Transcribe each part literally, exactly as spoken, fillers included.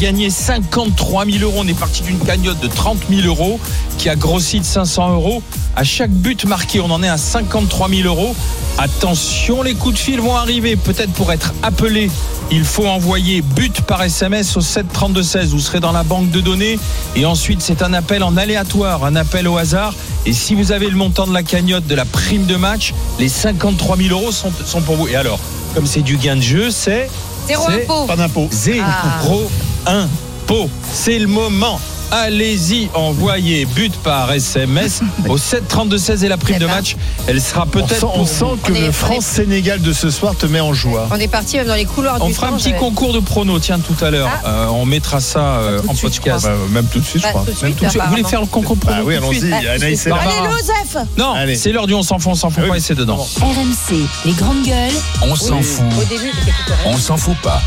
Gagner cinquante-trois mille euros. On est parti d'une cagnotte de trente mille euros qui a grossi de cinq cents euros. À chaque but marqué, on en est à cinquante-trois mille euros. Attention, les coups de fil vont arriver. Peut-être pour être appelé, il faut envoyer but par S M S au sept trente-deux seize. Vous serez dans la banque de données. Et ensuite, c'est un appel en aléatoire, un appel au hasard. Et si vous avez le montant de la cagnotte de la prime de match, les cinquante-trois mille euros sont, sont pour vous. Et alors, comme c'est du gain de jeu, c'est... Zéro c'est impôt. Pas d'impôt. Zéro ah. impôt. C'est le moment. Allez-y, envoyez but par S M S au sept trente-deux seize et la prime de match, elle sera peut-être. On sent, on sent que on est, le France-Sénégal de ce soir te met en joie. On est parti même dans les couloirs on du On fera temps, un petit j'avais... concours de pronos, tiens, tout à l'heure. Ah. Euh, on mettra ça euh, en suite, podcast. Bah, même tout de suite, bah, je crois. Tout de même suite, tout de suite. Vous voulez faire le concours de pronos? Bah oui, allons-y. Bah, Anaïs, Allez, Joseph. Non, Allez. c'est l'heure du on s'en fout, on s'en fout ah, pas, oui. Et c'est dedans. R M C, les grandes gueules. On s'en oui, fout. Au début, c'était tout correct. On s'en fout pas.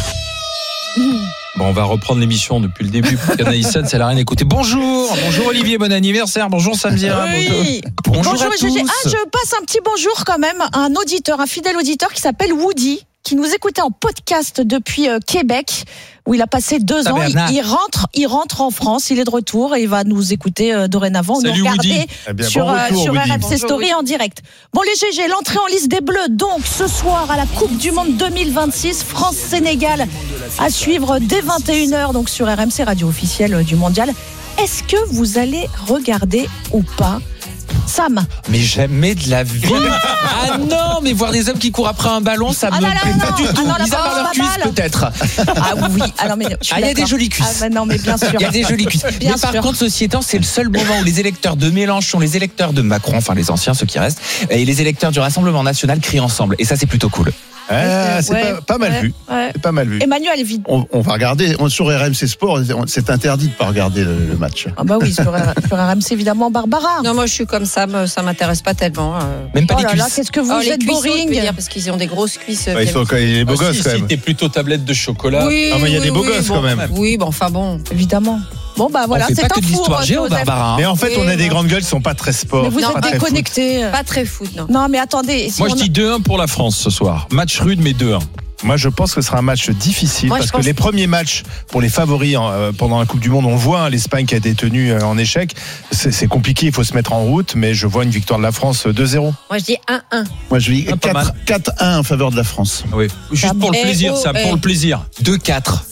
Bon, on va reprendre l'émission depuis le début pour qu'Anaïs Seine, c'est la reine écoutée. Bonjour, bonjour Olivier, bon anniversaire, bonjour Samzira. Oui. Bonjour, bonjour bonjour à tous. Ah, je passe un petit bonjour quand même à un auditeur, un fidèle auditeur qui s'appelle Woody, qui nous écoutait en podcast depuis euh, Québec, où il a passé deux ans. Il, il rentre, il rentre en France, il est de retour et il va nous écouter euh, dorénavant, Salut, nous regarder eh bien, sur, bon retour, euh, sur Woody. R M C Bonjour, Story Woody. en direct. Bon les G G, l'entrée en liste des Bleus, donc ce soir à la Coupe du Monde deux mille vingt-six, France-Sénégal, à suivre dès vingt et une heures, donc sur R M C, radio officielle du Mondial. Est-ce que vous allez regarder ou pas? Sam. Mais jamais de la vie. Ah non, mais voir des hommes qui courent après un ballon, ça Ah me non, plaît non, pas non. du tout. Ah non, la Mis à part balance leurs pas cuisses, mal. peut-être. Ah oui, alors mais je suis Ah, il y a des d'accord. jolies cuisses. Ah, bah non, mais bien sûr. Il y a des jolies cuisses. Bien Mais par sûr. contre, ceci étant, c'est le seul moment où les électeurs de Mélenchon, les électeurs de Macron, enfin les anciens, ceux qui restent, et les électeurs du Rassemblement National crient ensemble. Et ça, c'est plutôt cool. Ah, c'est Ouais, pas, pas mal ouais, vu. ouais. C'est pas mal vu. Emmanuel, vite. On, on va regarder on, sur R M C Sport. C'est interdit de pas regarder le, le match. Ah bah oui, sur, sur R M C évidemment, Barbara. Non, moi je suis comme ça, ça m'intéresse pas tellement. euh. Même pas Oh les là là, cuisses. qu'est-ce que vous Oh, les êtes cuisseaux, je peux boring. dire, parce qu'ils ont des grosses cuisses. Bah, ils sont quand même beaux Ah, gosses si, quand si, même. t'es plutôt tablette de chocolat. Oui, Ah, mais il y a oui, des beaux oui, gosses bon, quand même. Oui, bon, enfin bon. Évidemment. Bon bah voilà, On fait c'est pas un que de four, l'histoire géo, Joseph. Barbara. Mais en fait, Oui, on a des non. grandes gueules qui sont pas très sport. Mais vous Non, êtes pas très déconnectés. Pas très foot, non. Non mais attendez. Si Moi, on je a- dis deux un pour la France ce soir. Match rude, mais deux un. Moi, je pense que ce sera un match difficile Moi, je parce que pense- les premiers matchs pour les favoris en, euh, pendant la Coupe du Monde, on le voit, hein, l'Espagne qui a été tenue euh, en échec. C'est, c'est compliqué, il faut se mettre en route, mais je vois une victoire de la France deux zéro. Moi je dis un un. Moi, je dis Ah, pas mal. quatre un en faveur de la France. Oui. Juste pour le Eh, plaisir, oh, ça, eh. pour le plaisir. deux quatre.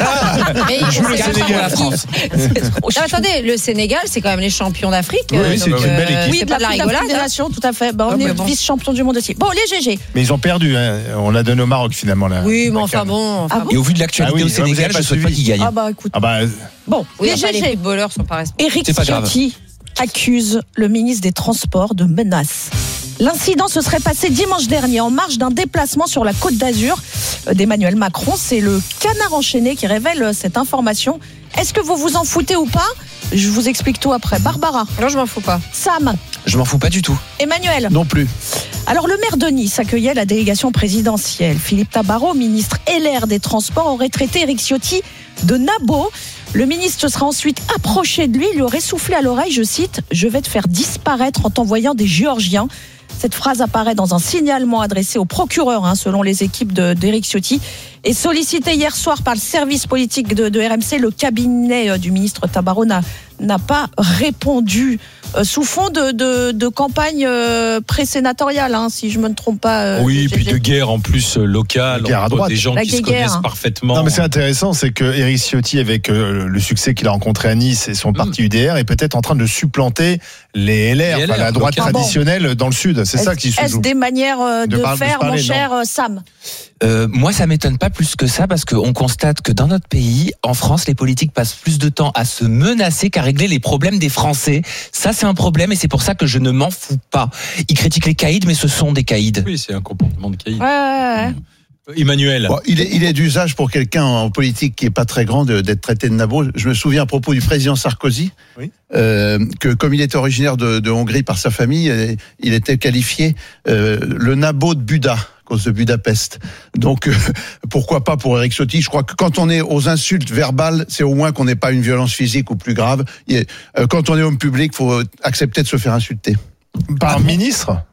Mais joue le c'est- Sénégal. pour la France. Non, attendez, le Sénégal, c'est quand même les champions d'Afrique. Oui, euh, c'est donc, une belle équipe. Oui, c'est de pas de la Coupe rigolade. hein. Confédération, tout à fait. Bah, on Ah, est mais bon. vice-champion du monde aussi. Bon les G G. Mais ils ont perdu, hein. On l'a donné au Maroc finalement. Là. Oui, mais La enfin CAN. bon. Enfin Ah bon. bon Et au vu de l'actualité Ah oui, au vous avez Sénégal, pas je souhaite pas suivi. qu'ils gagnent. Ah bah écoute. Ah bah, Bon, Oui, les enfin, les G G. footballeurs sont pas responsables. Éric C'est pas grave. Ciotti accuse le ministre des Transports de menaces. L'incident se serait passé dimanche dernier en marge d'un déplacement sur la Côte d'Azur d'Emmanuel Macron. C'est le Canard enchaîné qui révèle cette information. Est-ce que vous vous en foutez ou pas? Je vous explique tout après. Barbara, Non, je m'en fous pas. Sam, Je m'en fous pas du tout. Emmanuel. Non plus. Alors le maire de Nice accueillait la délégation présidentielle. Philippe Tabarot, ministre L R des Transports, aurait traité Éric Ciotti de nabo. Le ministre sera ensuite approché de lui, lui aurait soufflé à l'oreille, je cite, « Je vais te faire disparaître en t'envoyant des Géorgiens ». Cette phrase apparaît dans un signalement adressé au procureur, hein, selon les équipes de, d'Éric Ciotti, et sollicité hier soir par le service politique de, de R M C. Le cabinet euh, du ministre Tabarot n'a, n'a pas répondu, euh, sous fond de, de, de campagne euh, pré-sénatoriale, hein, si je ne me trompe pas. euh, Oui, G G. puis de guerre en plus euh, locale, De guerre à entre droite. des gens La qui se guéguerre. connaissent parfaitement. non, mais c'est intéressant, c'est que Éric Ciotti, avec euh, le succès qu'il a rencontré à Nice et son parti U D R, est peut-être en train de supplanter les L R, Les L R, enfin, la droite local. traditionnelle dans le sud. C'est Est-ce, ça qui se est-ce joue. des manières euh, de, De par- de se faire, parler, mon cher euh, Sam? Euh, moi, ça m'étonne pas plus que ça parce qu'on constate que dans notre pays, en France, les politiques passent plus de temps à se menacer qu'à régler les problèmes des Français. Ça, c'est un problème et c'est pour ça que je ne m'en fous pas. Ils critiquent les caïds, mais ce sont des caïds. Oui, c'est un comportement de caïd. Ouais, ouais, ouais. Emmanuel. Bon, il, est, il est d'usage pour quelqu'un en politique qui est pas très grand de- d'être traité de nabo. Je me souviens à propos du président Sarkozy, Oui. euh, que comme il était originaire de, de Hongrie par sa famille, euh, il était qualifié euh, le nabo de Buda, à cause de Budapest. Donc euh, pourquoi pas pour Éric Ciotti? Je crois que quand on est aux insultes verbales, c'est au moins qu'on n'ait pas une violence physique ou plus grave. Il est- euh, quand on est homme public, faut accepter de se faire insulter. Par un ministre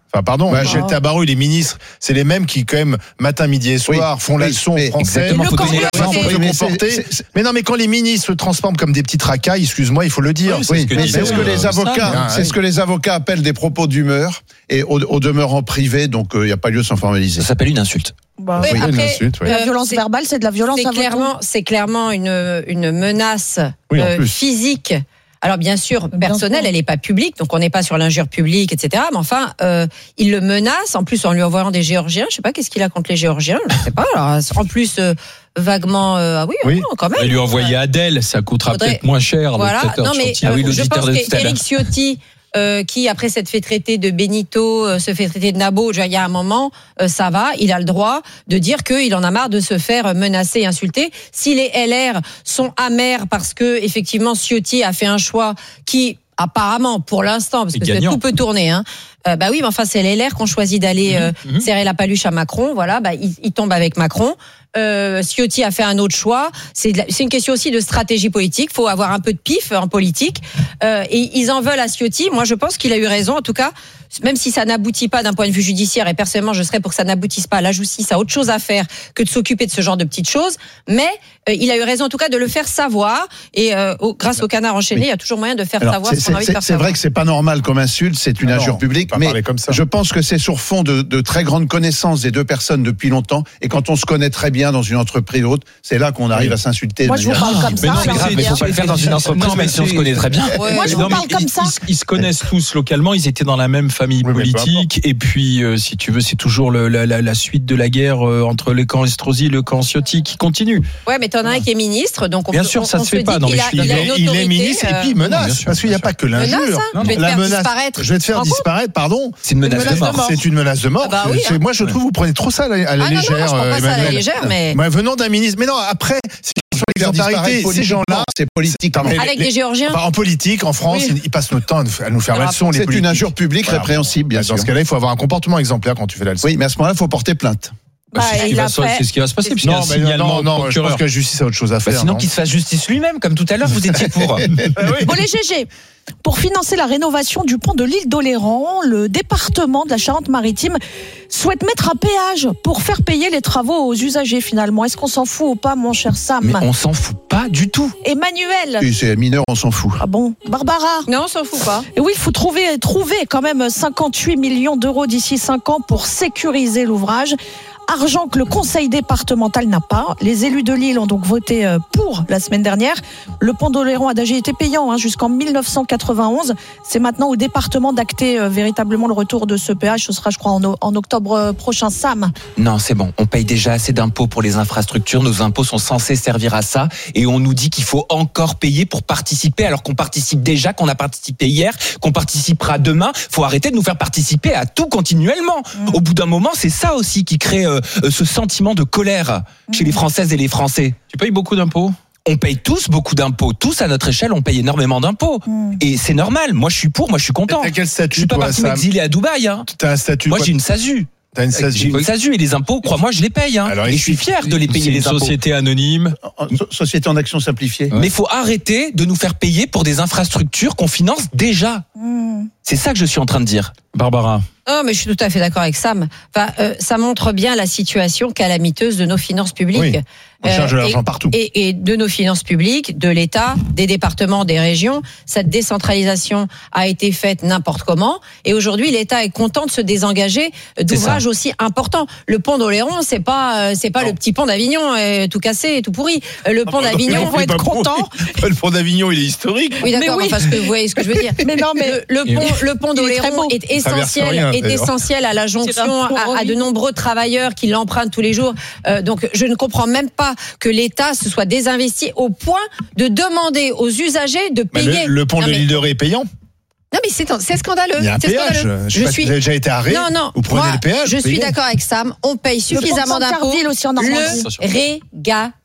Enfin, pardon, Ouais, Michel oh. Tabarot, il est ministre. C'est les mêmes qui, quand même, matin, midi et soir, Oui, font oui, la leçon mais français. exactement, faut donner la façon de Oui, se mais comporter. c'est- c'est- Mais non, mais quand les ministres se transforment comme des petites racailles, excuse-moi, il faut le dire. Oui, c'est Oui, ce que mais disait, c'est ce que euh, les avocats, Sam. c'est ce que les avocats appellent des propos d'humeur et au, au demeurant privé, donc il n'y a pas lieu de s'en formaliser. Ça s'appelle une insulte. Bah, Oui, Oui, après, une insulte, ouais. La Euh, violence c'est- verbale, c'est de la violence C'est à votre clairement, tour. c'est clairement une, une menace Oui, en euh, plus. physique. Alors bien sûr, personnelle, sûr. elle n'est pas publique, donc on n'est pas sur l'injure publique, et cetera. Mais enfin, euh, il le menace, en plus en lui envoyant des Géorgiens. Je sais pas qu'est-ce qu'il a contre les Géorgiens, je sais pas. Alors, en plus, euh, vaguement, euh, ah oui, Oui. non, quand même. Il lui envoyer Adèle, ça coûtera Faudrait- peut-être moins cher. Voilà. le traiteur Non, mais Ciotti. Ah oui, euh, je l'auditeur pense de tout à l'heure. qu'Éric Ciotti, euh, qui après s'être fait traiter de Benito, euh, se fait traiter de Nabo, il y a un moment, euh, ça va, il a le droit de dire qu'il en a marre de se faire menacer et insulter. Si les L R sont amers parce que effectivement Ciotti a fait un choix qui apparemment, pour l'instant, parce Et que gagnant. tout peut tourner, hein. Euh, bah oui, mais enfin c'est les L R qui ont choisi d'aller euh, mhm. serrer la paluche à Macron. Voilà, bah il, il tombe avec Macron. Euh, Ciotti a fait un autre choix. C'est, de la- c'est une question aussi de stratégie politique. Faut avoir un peu de pif en politique. Euh, et ils en veulent à Ciotti. Moi, je pense qu'il a eu raison. En tout cas, même si ça n'aboutit pas d'un point de vue judiciaire, et personnellement, je serais pour que ça n'aboutisse pas. La justice a autre chose à faire que de s'occuper de ce genre de petites choses. Mais euh, il a eu raison, en tout cas, de le faire savoir. Et euh, au, grâce au canard enchaîné, Oui. il y a toujours moyen de faire Alors, savoir c'est, ce qu'on a envie de c'est- faire c'est savoir. vrai que c'est pas normal comme insulte, c'est une Ah non, injure publique, on peut pas mais parler comme ça. je pense que c'est sur fond de, de très grande connaissance des deux personnes depuis longtemps. Et quand on se connaît très bien dans une entreprise ou autre, c'est là qu'on arrive à s'insulter. de Moi, je vous manière- parle comme Mais ça. non, mais alors, c'est- Mais faut pas le faire dans une entreprise, Non, mais même si on se c'est- connaît très bien. Ouais, Moi, je ouais. vous parle mais comme ils, ça. Ils, ils se connaissent tous localement, ils étaient dans la même famille Oui, mais peu politique. Et puis, euh, si tu veux, c'est toujours le, la, la, la suite de la guerre euh, entre le camp Estrosi et le camp Ciotti qui continue. Ouais, mais t'en as un qui est ministre, donc on Bien peut- sûr, on- ça on se fait dit pas, non, qu'il mais a- je suis il a il, une est, il est autorité, ministre et euh, puis il bien menace. sûr, Parce qu'il n'y a bien pas que Menace, l'injure. hein. Je vais te La faire menace, disparaître. je vais te faire En gros. disparaître, pardon. C'est une menace menace de de mort. mort. C'est une menace de mort. Ah bah oui, C'est- hein. Moi, je trouve que vous prenez trop ça à la, à la Ah non, non, légère, je prends pas ça à la Emmanuel. légère, mais Ouais, venant d'un ministre. Mais non, après, si sur Faire disparaître l'exemplarité, ces politiquement, gens-là. c'est politique. Non, mais avec les- des Géorgiens. Enfin, en politique, en France, Oui. ils passent notre temps à nous- à nous faire la Alors, leçon. les C'est une politiques. injure publique Voilà. répréhensible, bien Dans sûr. ce cas-là, il faut avoir un comportement exemplaire quand tu fais la leçon. Oui, mais à ce moment-là, il faut porter plainte. Bah, c'est, ce qui il va a se, fait- c'est ce qui va se passer, puisqu'il y a Non, un mais signalement non, au non, je procureur. pense que la justice a autre chose à Bah, faire. sinon non qu'il se fasse justice lui-même, comme tout à l'heure, vous étiez pour. Bon, les G G, pour financer la rénovation du pont de l'île d'Oléran, le département de la Charente-Maritime souhaite mettre un péage pour faire payer les travaux aux usagers finalement. Est-ce qu'on s'en fout ou pas, mon cher Sam? Mais on s'en fout pas du tout. Emmanuel. Oui, c'est mineur, on s'en fout. Ah bon, Barbara. Non, on s'en fout pas. Et oui, il faut trouver, trouver quand même cinquante-huit millions d'euros d'ici cinq ans pour sécuriser l'ouvrage. Argent que le conseil départemental n'a pas. Les élus de Lille ont donc voté euh, pour la semaine dernière. Le pont d'Oléron a déjà été payant hein, jusqu'en mille neuf cent quatre-vingt-onze. C'est maintenant au département d'acter euh, véritablement le retour de ce péage. Ce sera, je crois, en, o- en octobre euh, prochain. Sam. Non, c'est bon. On paye déjà assez d'impôts pour les infrastructures. Nos impôts sont censés servir à ça. Et on nous dit qu'il faut encore payer pour participer, alors qu'on participe déjà, qu'on a participé hier, qu'on participera demain. Faut arrêter de nous faire participer à tout continuellement. Mmh. Au bout d'un moment, c'est ça aussi qui crée euh, euh, ce sentiment de colère chez les Françaises et les Français. Tu payes beaucoup d'impôts? On paye tous beaucoup d'impôts. Tous, à notre échelle, on paye énormément d'impôts. Mmh. Et c'est normal. Moi, je suis pour. Moi, je suis content. T'as quel Je statut, suis pas toi, parti Sam? m'exiler à Dubaï. Hein. T'as un statut. Moi, quoi j'ai une SASU. T'as une J'ai SASU. une SASU et les impôts, crois-moi, je les paye. Hein. Alors, et je suis fier de les C'est payer une les impôts. société anonyme. En- so- Société en action simplifiée. Mais il faut arrêter de nous faire payer pour des infrastructures qu'on finance déjà. Mmh. C'est ça que je suis en train de dire. Barbara. Non, mais je suis tout à fait d'accord avec Sam. Enfin, euh, ça montre bien la situation calamiteuse de nos finances publiques. Oui. On cherche de Euh, l'argent et- partout. Et, et de nos finances publiques, de l'État, des départements, des régions. Cette décentralisation a été faite n'importe comment. Et aujourd'hui, l'État est content de se désengager d'ouvrages aussi importants. Le pont d'Oléron, c'est pas, euh, c'est pas Non. le petit pont d'Avignon, euh, tout cassé et tout pourri. Euh, Le pont d'Avignon, Il faut être content. Le pont d'Avignon, il est historique. oui, d'accord, Mais oui. enfin, ce que vous voyez ce que je veux dire. Mais non, mais Le, le pont, le pont Il est très d'Oléron beau. est traverse essentiel, rien, est d'ailleurs. essentiel à la jonction, C'est un pont à, à de relié. nombreux travailleurs qui l'empruntent tous les jours. Euh, donc, je ne comprends même pas que l'État se soit désinvesti au point de demander aux usagers de Mais payer. le, le pont Non, de mais- l'île de Ré est payant. Non, mais c'est, c'est scandaleux. Il y a un c'est péage. scandaleux. Je sais pas si vous avez déjà été à Ré. Non, non. Vous prenez Moi, le péage. je vous suis payez. d'accord avec Sam. On paye le pont de suffisamment d'impôts. Sainte-Cardille aussi en Normandie. Le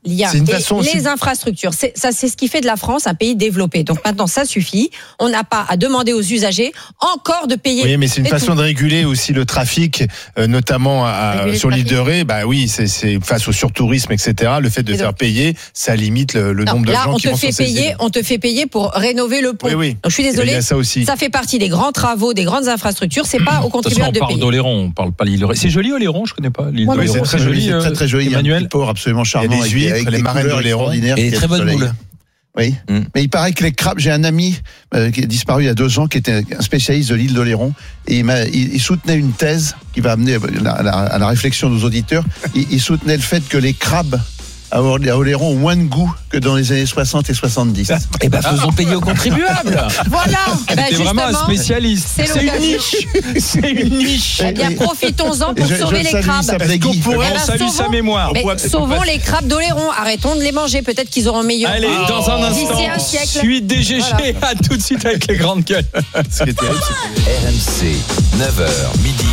lien. C'est une Et façon les aussi- infrastructures, c'est, ça c'est ce qui fait de la France un pays développé. Donc maintenant ça suffit. On n'a pas à demander aux usagers encore de payer. Oui, mais c'est une Et façon tout. de réguler aussi le trafic, euh, notamment à- Réguler le sur l'île de trafic. Ré. Bah oui, c'est, c'est face au surtourisme, et cetera. Le fait de Et faire donc- payer, ça limite le, le Non, nombre de là, gens on qui te vont fait sur ces payer, îles. on te fait payer pour rénover le pont. Oui, oui. Donc, je suis Et ben, désolée. il y a ça aussi. Ça fait partie des grands travaux, des grandes infrastructures. C'est pas aux De toute façon, contribuables on de parle payer. d'Oléron, on parle pas l'île de Ré. C'est joli Oléron, je connais pas l'île Moi, Oui, d'Oléron. c'est très joli, c'est très très joli. Il y a un Emmanuel. petit port absolument charmant. des avec- huîtres, avec les des marraines couleurs d'Oléron. extraordinaires Et qui des est très le bonnes soleil. moules. Oui, Mm. mais il paraît que les crabes. J'ai un ami euh, qui est disparu il y a deux ans, qui était un spécialiste de l'île d'Oléron, et il, m'a, il, il soutenait une thèse qui va amener à la, à la réflexion de nos auditeurs. Il, il soutenait le fait que les crabes à Oléron ont moins de goût que dans les années soixante et soixante-dix. Eh ben, faisons payer aux contribuables. Voilà. Eh ben, T'es vraiment un justement, spécialiste. c'est C'est une l'occasion. niche. C'est une niche. Eh bien, profitons-en Et pour je- je sauver le les salue, il crabes. s'appelait Est-ce qu'on Guy. pourrait- Eh ben, On salue sauvons- sa mémoire. Mais On pourrait- sauvons les crabes d'Oléron. Arrêtons de les manger. Peut-être qu'ils auront meilleur. Allez, goût. dans un D'ici instant, un siècle. suite des G G. Voilà. À tout de suite avec les grandes gueules. Ce qui est terrible, c'est R M C, neuf heures midi.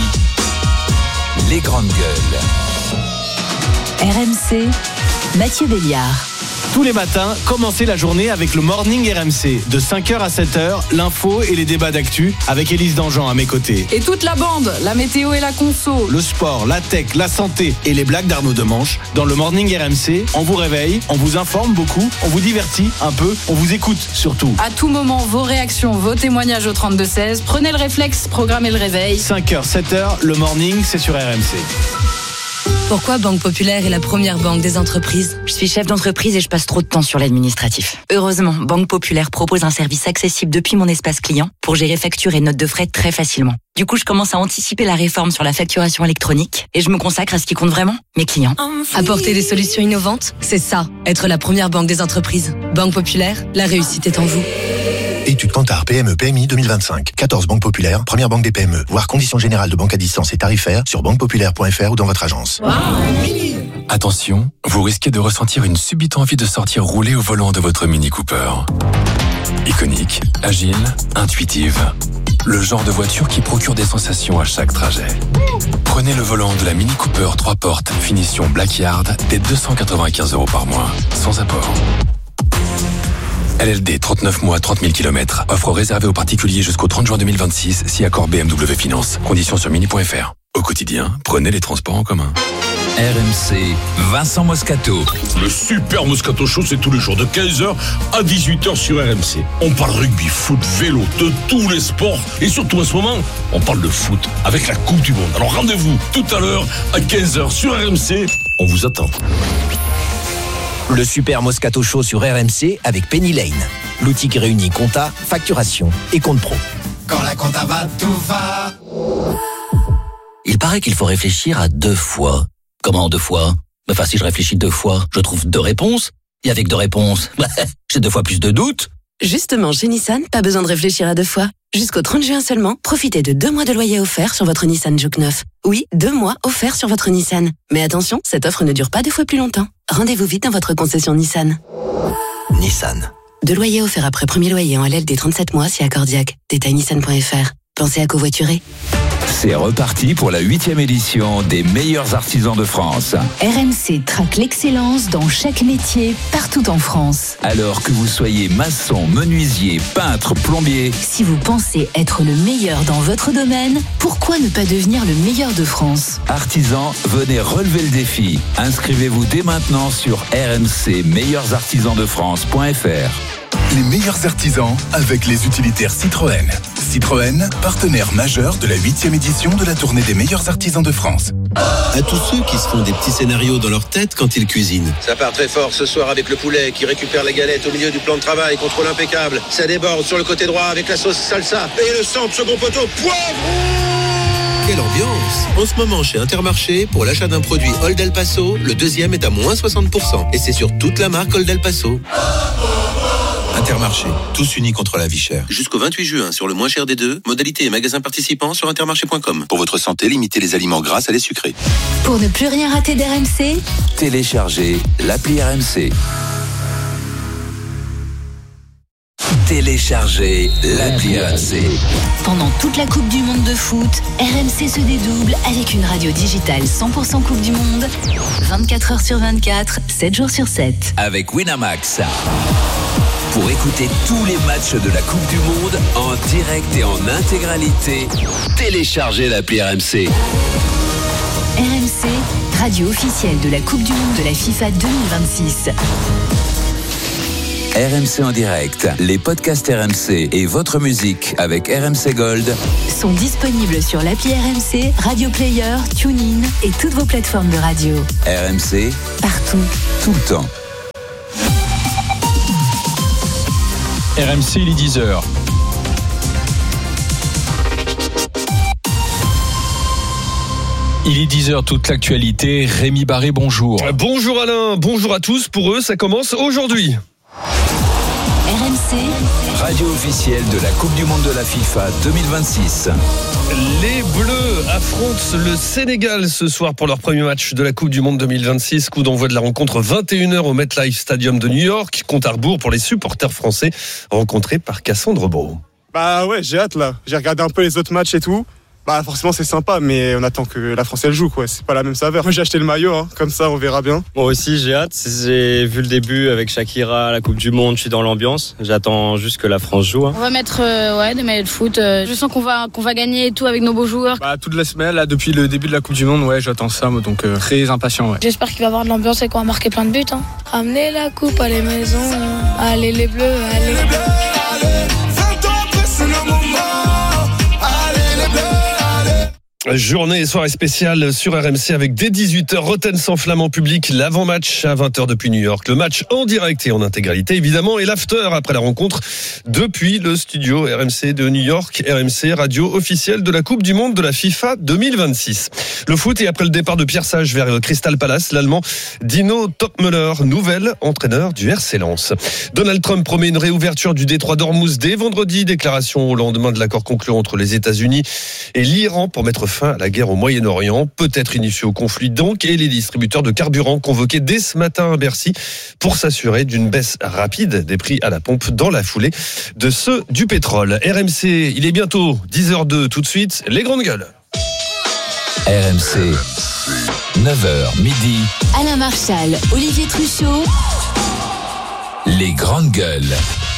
Les grandes gueules. R M C, Mathieu Béliard. Tous les matins, commencez la journée avec le Morning R M C. De cinq heures à sept heures, l'info et les débats d'actu avec Élise Dangean à mes côtés. Et toute la bande, la météo et la conso. Le sport, la tech, la santé et les blagues d'Arnaud Demanche. Dans le Morning R M C, on vous réveille, on vous informe beaucoup, on vous divertit un peu, on vous écoute surtout. À tout moment, vos réactions, vos témoignages au trente-deux seize. Prenez le réflexe, programmez le réveil. cinq heures, sept heures, le Morning, c'est sur R M C. Pourquoi Banque Populaire est la première banque des entreprises ? Je suis chef d'entreprise et je passe trop de temps sur l'administratif. Heureusement, Banque Populaire propose un service accessible depuis mon espace client pour gérer factures et notes de frais très facilement. Du coup, je commence à anticiper la réforme sur la facturation électronique et je me consacre à ce qui compte vraiment, mes clients. Apporter des solutions innovantes, c'est ça, être la première banque des entreprises. Banque Populaire, la réussite est en vous. Étude Kantar P M E P M I deux mille vingt-cinq. quatorze banques populaires, première banque des P M E. Voir conditions générales de banque à distance et tarifaires sur banque populaire point f r ou dans votre agence. Attention, vous risquez de ressentir une subite envie de sortir rouler au volant de votre Mini Cooper. Iconique, agile, intuitive. Le genre de voiture qui procure des sensations à chaque trajet. Prenez le volant de la Mini Cooper trois portes, finition Blackyard, dès deux cent quatre-vingt-quinze euros par mois, sans apport. L L D, trente-neuf mois, trente mille kilomètres. Offre réservée aux particuliers jusqu'au trente juin deux mille vingt-six, si accord B M W Finance. Conditions sur mini point f r. Au quotidien, prenez les transports en commun. R M C, Vincent Moscato. Le super Moscato Show, c'est tous les jours de quinze heures à dix-huit heures sur R M C. On parle rugby, foot, vélo, de tous les sports. Et surtout en ce moment, on parle de foot avec la Coupe du Monde. Alors rendez-vous tout à l'heure à quinze heures sur R M C. On vous attend. Le super Moscato Show sur R M C avec Penny Lane. L'outil qui réunit compta, facturation et compte pro. Quand la compta va, tout va. Il paraît qu'il faut réfléchir à deux fois. Comment deux fois? Enfin, si je réfléchis deux fois, je trouve deux réponses. Et avec deux réponses, j'ai deux fois plus de doutes. Justement, chez Nissan, pas besoin de réfléchir à deux fois. Jusqu'au trente juin seulement, profitez de deux mois de loyer offert sur votre Nissan Juke neuf. Oui, deux mois offerts sur votre Nissan. Mais attention, cette offre ne dure pas deux fois plus longtemps. Rendez-vous vite dans votre concession Nissan. Nissan. Deux loyers offerts après premier loyer en L L D trente-sept mois si accordiaque. Détail nissan point f r. Pensez à covoiturer. C'est reparti pour la huitième édition des meilleurs artisans de France. R M C traque l'excellence dans chaque métier, partout en France. Alors que vous soyez maçon, menuisier, peintre, plombier, Si vous pensez être le meilleur dans votre domaine, pourquoi ne pas devenir le meilleur de France ? artisans, venez relever le défi. Inscrivez-vous dès maintenant sur r m c meilleurs artisans de france point f r. Les meilleurs artisans avec les utilitaires Citroën. Citroën, partenaire majeur de la huitième édition de la tournée des meilleurs artisans de France. À tous ceux qui se font des petits scénarios dans leur tête quand ils cuisinent. Ça part très fort ce soir avec le poulet qui récupère la galette au milieu du plan de travail, contrôle impeccable. Ça déborde sur le côté droit avec la sauce salsa et le centre second poteau, poivre. Quelle ambiance! En ce moment, chez Intermarché, pour l'achat d'un produit Old El Paso, le deuxième est à moins soixante pour cent. Et c'est sur toute la marque Old El Paso. Intermarché, tous unis contre la vie chère. Jusqu'au vingt-huit juin, sur le moins cher des deux, modalité et magasins participants sur intermarché point com. Pour votre santé, limitez les aliments gras à les sucrés. Pour ne plus rien rater d'R M C, Téléchargez l'appli R M C. téléchargez l'appli R M C. Pendant toute la Coupe du Monde de foot, R M C se dédouble avec une radio digitale cent pour cent Coupe du Monde, vingt-quatre heures sur vingt-quatre, sept jours sur sept. Avec Winamax. Pour écouter tous les matchs de la Coupe du Monde en direct et en intégralité, téléchargez l'appli R M C. R M C, radio officielle de la Coupe du Monde de la FIFA deux mille vingt-six. R M C en direct, les podcasts R M C et votre musique avec R M C Gold sont disponibles sur l'appli R M C, Radio Player, TuneIn et toutes vos plateformes de radio. R M C, partout, tout le temps. R M C, il est dix heures. Il est dix heures, toute l'actualité. Rémi Barré, bonjour. Bonjour Alain, bonjour à tous. Pour eux, ça commence aujourd'hui. R M C, radio officielle de la Coupe du Monde de la FIFA deux mille vingt-six. Les Bleus affrontent le Sénégal ce soir pour leur premier match de la Coupe du Monde deux mille vingt-six. Coup d'envoi de la rencontre vingt et une heures au MetLife Stadium de New York. Compte à rebours pour les supporters français rencontrés par Cassandre Bro. Bah ouais, j'ai hâte là. J'ai regardé un peu les autres matchs et tout. Bah forcément c'est sympa, mais on attend que la France elle joue quoi. C'est pas la même saveur. Moi j'ai acheté le maillot, hein. Comme ça on verra bien. Moi aussi j'ai hâte. J'ai vu le début avec Shakira, la Coupe du Monde. Je suis dans l'ambiance. J'attends juste que la France joue. Hein. On va mettre euh, ouais des maillots de foot. Euh, je sens qu'on va qu'on va gagner et tout avec nos beaux joueurs. Bah toute la semaine là depuis le début de la Coupe du Monde, ouais j'attends ça, moi, donc euh, très impatient. Ouais. J'espère qu'il va y avoir de l'ambiance et qu'on va marquer plein de buts. Hein. Ramener la coupe à les maisons. Allez les Bleus, allez les Bleus. Journée et soirée spéciale sur R M C avec dès dix-huit heures Rotten sans flamme en public, l'avant-match à vingt heures depuis New York, le match en direct et en intégralité évidemment, et l'after après la rencontre depuis le studio R M C de New York. R M C, radio officielle de la Coupe du Monde de la FIFA deux mille vingt-six. Le foot, et après le départ de Pierre Sage vers Crystal Palace, l'Allemand Dino Topmöller, nouvel entraîneur du R C Lens. Donald Trump promet une réouverture du détroit d'Ormuz dès vendredi, déclaration au lendemain de l'accord conclu entre les États-Unis et l'Iran pour mettre fin à la guerre au Moyen-Orient, peut-être initiée au conflit donc, et les distributeurs de carburant convoqués dès ce matin à Bercy pour s'assurer d'une baisse rapide des prix à la pompe dans la foulée de ceux du pétrole. R M C, il est bientôt dix heures deux, tout de suite, les grandes gueules. R M C, neuf heures midi. Alain Marchal, Olivier Truchot. Les grandes gueules.